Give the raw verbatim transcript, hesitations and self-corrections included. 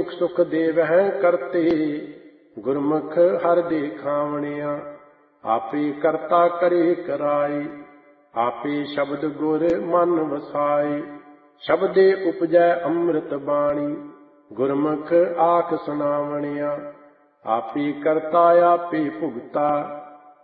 दुख सुख देवहै करते, गुरमुख हर देखावणिया। आपे करता करे कराई, आपे शब्द गुर मन वसाई। शब्दे उपजै अमृत बाणी, गुरमुख आख सुनावणिया। आपे करता आपे भुगता,